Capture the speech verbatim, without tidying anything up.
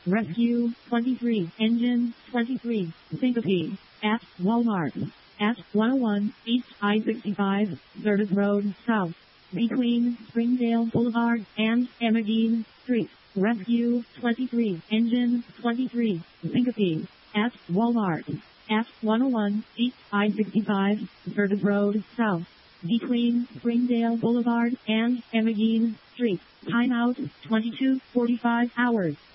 Rescue twenty-three. Engine twenty-three. Syncope. At Walmart. At one oh one East I sixty-five, Curtis Road South. Between Springdale Boulevard and Emmeline Street. Rescue twenty-three. Engine twenty-three. Syncope. At Walmart. At one oh one East I sixty-five, Curtis Road South. Between Springdale Boulevard and Emmeline Street. Timeout twenty-two forty-five hours.